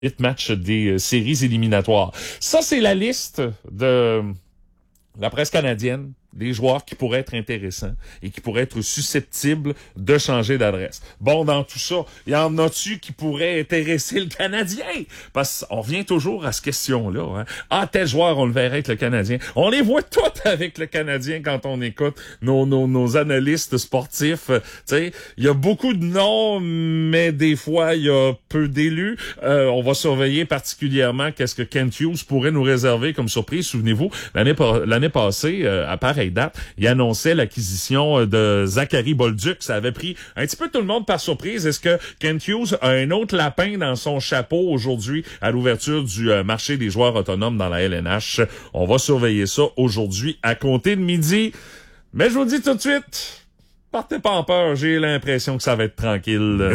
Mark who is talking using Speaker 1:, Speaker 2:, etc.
Speaker 1: matchs des séries éliminatoires. Ça, c'est la liste de la presse canadienne, des joueurs qui pourraient être intéressants et qui pourraient être susceptibles de changer d'adresse. Bon, dans tout ça, y en a-tu qui pourraient intéresser le Canadien? Parce qu'on revient toujours à cette question-là. Hein? Ah, tel joueur, on le verrait avec le Canadien. On les voit tous avec le Canadien quand on écoute nos analystes sportifs. Tu sais, il y a beaucoup de noms, mais des fois, il y a peu d'élus. On va surveiller particulièrement qu'est-ce que Kent Hughes pourrait nous réserver comme surprise. Souvenez-vous, l'année passée, à pareille date, il annonçait l'acquisition de Zachary Bolduc. Ça avait pris un petit peu tout le monde par surprise. Est-ce que Kent Hughes a un autre lapin dans son chapeau aujourd'hui à l'ouverture du marché des joueurs autonomes dans la LNH? On va surveiller ça aujourd'hui à compter de midi. Mais je vous dis tout de suite, partez pas en peur, j'ai l'impression que ça va être tranquille.